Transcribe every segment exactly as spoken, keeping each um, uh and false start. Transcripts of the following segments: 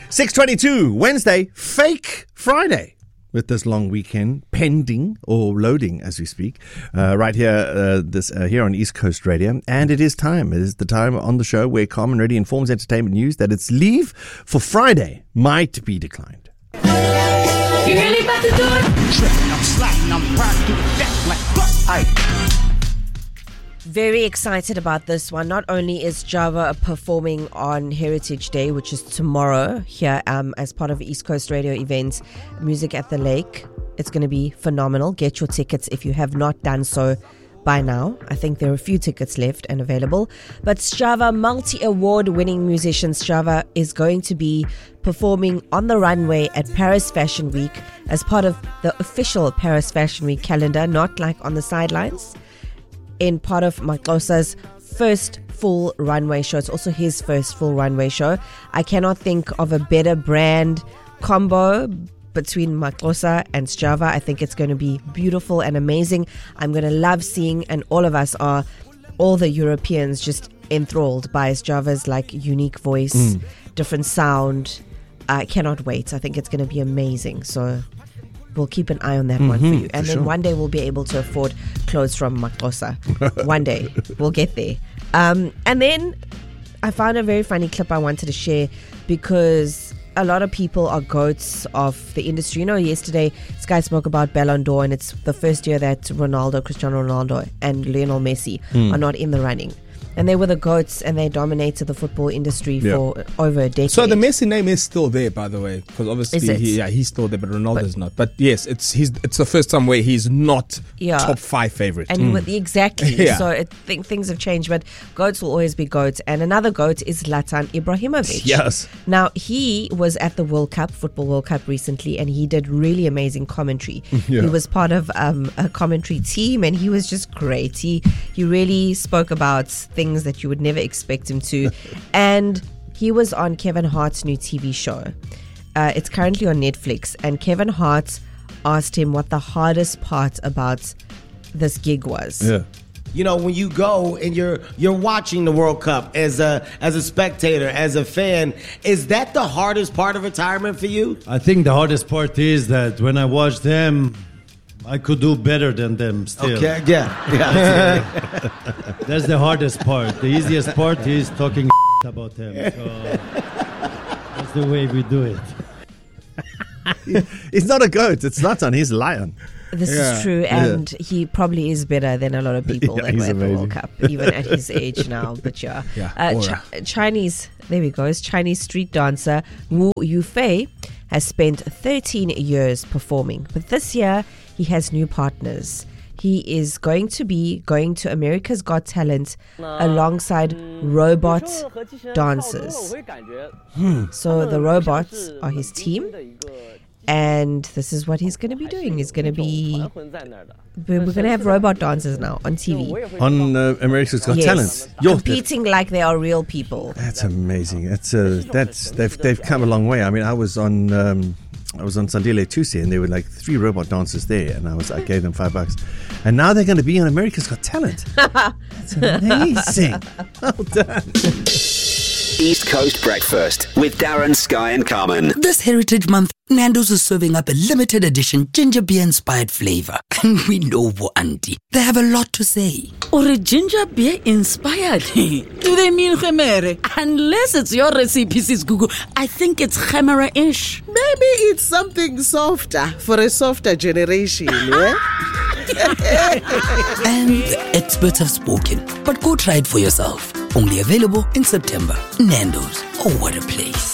six twenty-two, Wednesday, fake Friday. With this long weekend pending or loading as we speak, uh, right here, uh, this uh, here on East Coast Radio, and it is time. It is the time on the show where Carmen Reddy informs entertainment news that its leave for Friday might be declined. You really about to do it? Tripping, I'm sliding, I'm riding through the deck like fuck. Very excited about this one. Not only is Java performing on Heritage Day, which is tomorrow here um, as part of East Coast Radio events, Music at the Lake. It's going to be phenomenal. Get your tickets if you have not done so by now. I think there are a few tickets left and available. But Sjava, multi-award winning musician Sjava, is going to be performing on the runway at Paris Fashion Week as part of the official Paris Fashion Week calendar, not like on the sidelines. In part of Maxxosa's first full runway show. It's also his first full runway show. I cannot think of a better brand combo between Maxxosa and Sjava. I think it's going to be beautiful and amazing. I'm going to love seeing, and all of us are, all the Europeans just enthralled by Sjava's like unique voice, mm. different sound. I cannot wait. I think it's going to be amazing. So we'll keep an eye on that mm-hmm, one for you. And for then sure. One day we'll be able to afford clothes from Maxxosa. One day. We'll get there. Um, and then I found a very funny clip I wanted to share because a lot of people are goats of the industry. You know, yesterday Sky spoke about Ballon d'Or, and it's the first year that Ronaldo, Cristiano Ronaldo and Lionel Messi mm. are not in the running. And they were the GOATs, and they dominated the football industry yeah. for over a decade. So the Messi name is still there, by the way, because obviously, he, yeah, he's still there, but Ronaldo's but, not. But yes, it's he's it's the first time where he's not yeah. top five favorite. And mm. with, exactly, yeah. so I think things have changed, but GOATs will always be GOATs. And another GOAT is Zlatan Ibrahimovic. Yes. Now he was at the World Cup, Football World Cup recently, and he did really amazing commentary. Yeah. He was part of um, a commentary team, and he was just great. He he really spoke about things that you would never expect him to. And he was on Kevin Hart's new T V show. Uh, it's currently on Netflix, and Kevin Hart asked him what the hardest part about this gig was. Yeah. You know, when you go and you're you're watching the World Cup as a as a spectator, as a fan, is that the hardest part of retirement for you? I think the hardest part is that when I watch them, I could do better than them still. Okay, yeah, yeah. That's the hardest part. The easiest part is talking about them. So that's the way we do it. He's not a goat. It's Zlatan. He's a lion. This yeah. is true, and yeah. he probably is better than a lot of people yeah, that were at amazing. the World Cup, even at his age now. But yeah, yeah. Uh, Ch- Chinese, there we go, it's Chinese street dancer Wu Yufei has spent thirteen years performing, but this year he has new partners. He is going to be going to America's Got Talent alongside robot dancers. Hmm. So the robots are his team. And this is what he's going to be doing. He's going to be... We're going to have robot dancers now on T V. On uh, America's Got yes. Talent. You're competing like they are real people. That's amazing. That's uh, that's they've they've come a long way. I mean, I was on um, I was on Sandile Tuesday, and there were like three robot dancers there, and I was I gave them five bucks, and now they're going to be on America's Got Talent. That's amazing. Well done. East Coast Breakfast with Darren, Sky and Carmen. This Heritage Month, Nando's is serving up a limited edition ginger beer inspired flavor. And we know what, Auntie, they have a lot to say. Or a ginger beer inspired? Do they mean khemere? Unless it's your recipe, sis Google, I think it's khemere-ish. Maybe it's something softer for a softer generation, yeah? And the experts have spoken, but go try it for yourself. Only available in September. Nando's. Oh, what a place.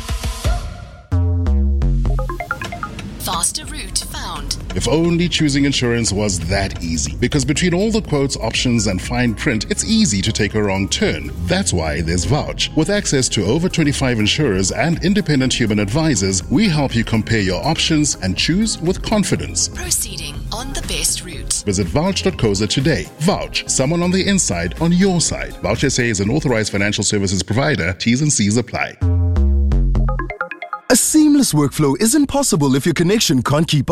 Faster route found. If only choosing insurance was that easy. Because between all the quotes, options, and fine print, it's easy to take a wrong turn. That's why there's Vouch. With access to over twenty-five insurers and independent human advisors, we help you compare your options and choose with confidence. Proceeding on the best route. Visit vouch dot co za today. Vouch. Someone on the inside on your side. Vouch S A is an authorized financial services provider. T's and C's apply. A seamless workflow isn't possible if your connection can't keep up.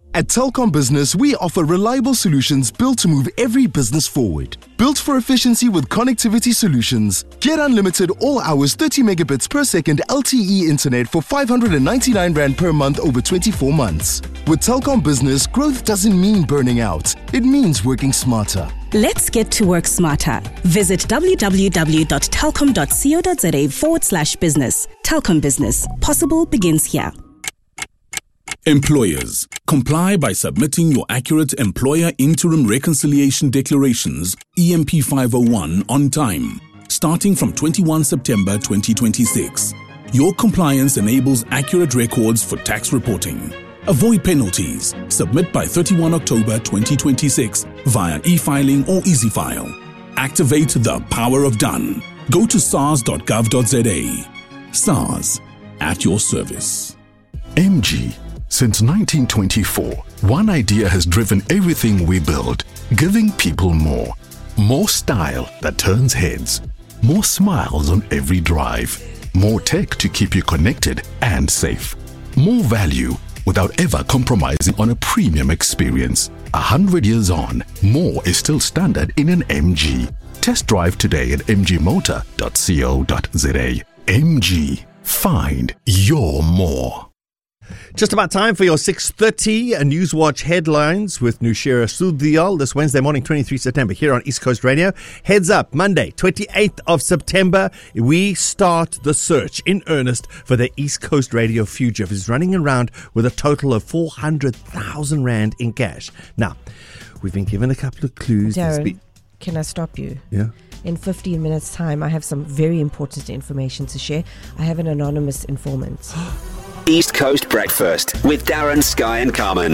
At Telkom Business, we offer reliable solutions built to move every business forward. Built for efficiency with connectivity solutions. Get unlimited all hours thirty megabits per second L T E internet for five hundred ninety-nine rand per month over twenty-four months. With Telkom Business, growth doesn't mean burning out. It means working smarter. Let's get to work smarter. Visit www.telkom.co.za forward slash business. Telkom Business. Possible begins here. Employers, comply by submitting your accurate Employer Interim Reconciliation Declarations E M P five oh one on time, starting from twenty-first September twenty twenty-six. Your compliance enables accurate records for tax reporting. Avoid penalties. Submit by thirty-first October twenty twenty-six via e-filing or EasyFile. Activate the power of done. Go to sars dot gov dot za. SARS, at your service. M G. Since nineteen twenty-four, one idea has driven everything we build, giving people more. More style that turns heads. More smiles on every drive. More tech to keep you connected and safe. More value without ever compromising on a premium experience. A hundred years on, more is still standard in an M G. Test drive today at m g motor dot co dot za. M G. Find your more. Just about time for your six thirty Newswatch headlines with Nushira Sudhyal this Wednesday morning, twenty-third September, here on East Coast Radio. Heads up, Monday, twenty-eighth of September, we start the search in earnest for the East Coast Radio fugitive. He's running around with a total of four hundred thousand rand in cash. Now, we've been given a couple of clues. Darren, be- can I stop you? Yeah. In fifteen minutes' time, I have some very important information to share. I have an anonymous informant. East Coast Breakfast with Darren, Sky and Carmen.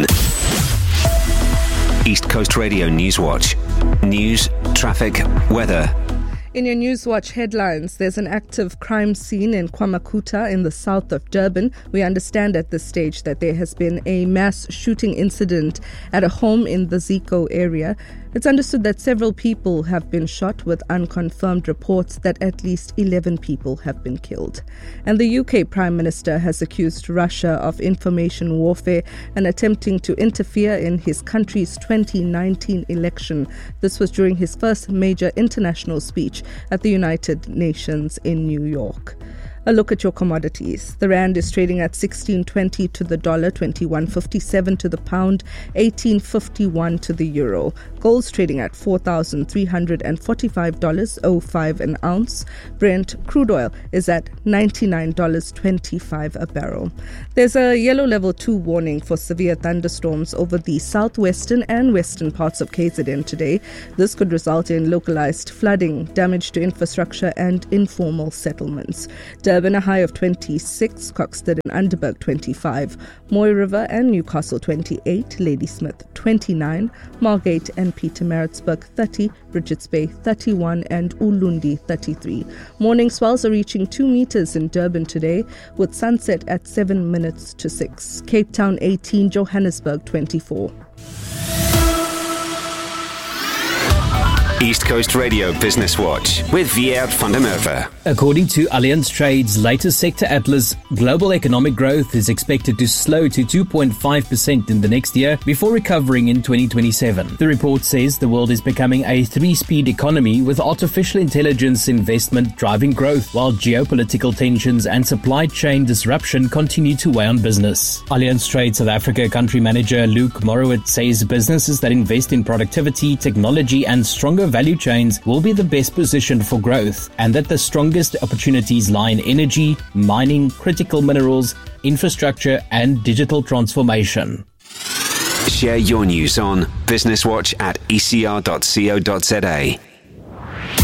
East Coast Radio Newswatch. News, traffic, weather. In your Newswatch headlines, there's an active crime scene in Kwamakuta in the south of Durban. We understand at this stage that there has been a mass shooting incident at a home in the Zico area. It's understood that several people have been shot, with unconfirmed reports that at least eleven people have been killed. And the U K Prime Minister has accused Russia of information warfare and attempting to interfere in his country's twenty nineteen election. This was during his first major international speech at the United Nations in New York. A look at your commodities. The rand is trading at sixteen twenty to the dollar, twenty-one fifty-seven to the pound, eighteen fifty-one to the euro. Gold's trading at four thousand three hundred forty-five dollars oh five an ounce. Brent crude oil is at ninety-nine dollars twenty-five a barrel. There's a yellow level two warning for severe thunderstorms over the southwestern and western parts of K Z N today. This could result in localized flooding, damage to infrastructure and informal settlements. Durban a high of twenty-six, Coxted and Underberg twenty-five, Moy River and Newcastle twenty-eight, Ladysmith twenty-nine, Margate and Pietermaritzburg thirty, Richards Bay thirty-one and Ulundi thirty-three. Morning swells are reaching two meters in Durban today, with sunset at seven minutes to six. Cape Town eighteen, Johannesburg twenty-four. East Coast Radio Business Watch with Vier van der Merwe. According to Allianz Trade's latest sector atlas, global economic growth is expected to slow to two point five percent in the next year before recovering in twenty twenty-seven. The report says the world is becoming a three-speed economy, with artificial intelligence investment driving growth, while geopolitical tensions and supply chain disruption continue to weigh on business. Allianz Trade South Africa country manager Luke Morowitz says businesses that invest in productivity, technology and stronger value chains will be the best positioned for growth, and that the strongest opportunities lie in energy, mining, critical minerals, infrastructure and digital transformation. Share your news on Business Watch at e c r dot co dot za.